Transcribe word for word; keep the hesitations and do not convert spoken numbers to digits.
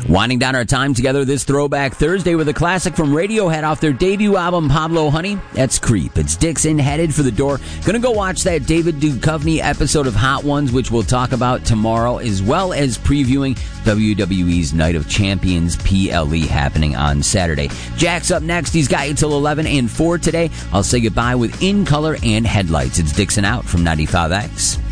Winding down our time together this Throwback Thursday with a classic from Radiohead off their debut album, Pablo Honey. That's Creep. It's Dixon headed for the door. Gonna go watch that David Duchovny episode of Hot Ones, which we'll talk about tomorrow, as well as previewing W W E's Night of Champions P L E happening on Saturday. Jack's up next. He's got you till eleven and four today. I'll say goodbye with In Color and Headlights. It's Dixon out from ninety-five X.